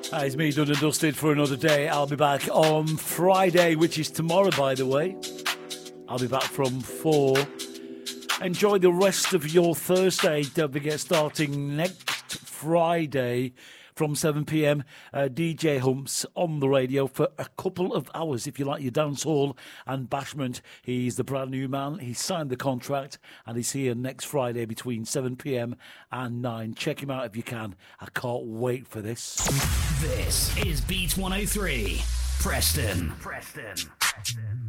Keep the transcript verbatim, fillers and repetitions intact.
Uh, it's me, done and dusted for another day. I'll be back on Friday, which is tomorrow, by the way. I'll be back from four. Enjoy the rest of your Thursday. Don't forget, starting next Friday from seven p.m, uh, D J Humps on the radio for a couple of hours. If you like your dancehall and bashment, he's the brand new man. He signed the contract and he's here next Friday between seven p.m. and nine. Check him out if you can. I can't wait for this. This is Beat one oh three, Preston. Preston. Preston.